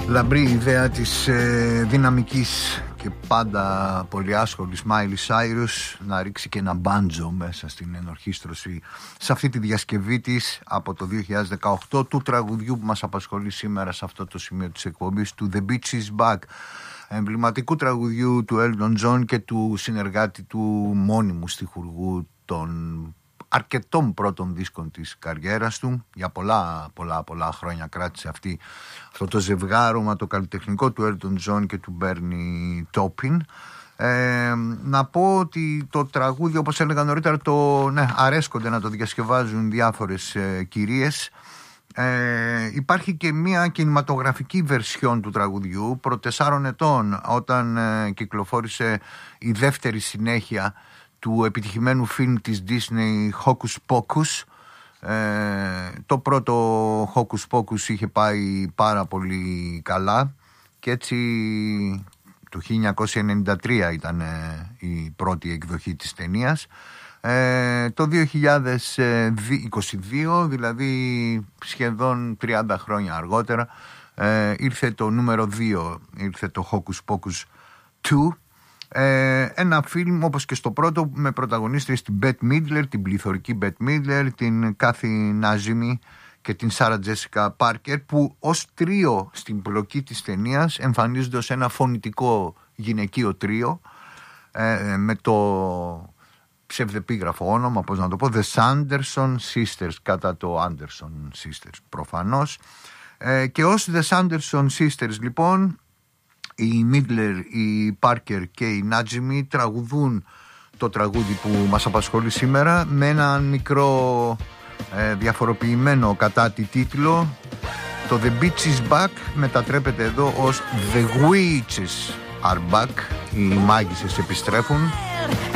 Λαμπρή ιδέα της δυναμικής και πάντα πολύ άσχολης Miley Cyrus να ρίξει και ένα μπάντζο μέσα στην ενορχήστρωση σε αυτή τη διασκευή της από το 2018 του τραγουδιού που μας απασχολεί σήμερα σε αυτό το σημείο της εκπομπής, του The Beach is Back, εμβληματικού τραγουδιού του Elton John και του συνεργάτη του μόνιμου στιχουργού των αρκετών πρώτων δίσκων της καριέρας του. Για πολλά χρόνια κράτησε αυτό το ζευγάρωμα, το καλλιτεχνικό του Elton John και του Bernie Taupin. Να πω ότι το τραγούδι, όπως έλεγα νωρίτερα, αρέσκονται να το διασκευάζουν διάφορες κυρίες. Υπάρχει και μια κινηματογραφική βερσιόν του τραγουδιού προ 4 ετών, όταν κυκλοφόρησε η δεύτερη συνέχεια του επιτυχημένου φιλμ της Disney Hocus Pocus. Το πρώτο Hocus Pocus είχε πάει πάρα πολύ καλά και έτσι το 1993 ήταν η πρώτη εκδοχή της ταινίας. Το 2022, δηλαδή σχεδόν 30 χρόνια αργότερα, ήρθε το νούμερο 2, ήρθε το Hocus Pocus 2. Ένα φιλμ όπως και στο πρώτο, με πρωταγωνίστριες την Bette Midler, την πληθωρική Bette Midler, την Kathy Najimy και την Sarah Jessica Parker, που ως τρίο στην πλοκή της ταινίας εμφανίζονται ως ένα φωνητικό γυναικείο τρίο, με το ψευδεπίγραφο όνομα, πώς να το πω, The Sanderson Sisters, κατά το Anderson Sisters προφανώς. Και ως The Sanderson Sisters λοιπόν, η Midler, η Parker και η Najimy τραγουδούν το τραγούδι που μας απασχολεί σήμερα με ένα μικρό διαφοροποιημένο κατά τη τίτλο. Το The Beach is Back μετατρέπεται εδώ ως The Witches are Back. Οι μάγισσες επιστρέφουν.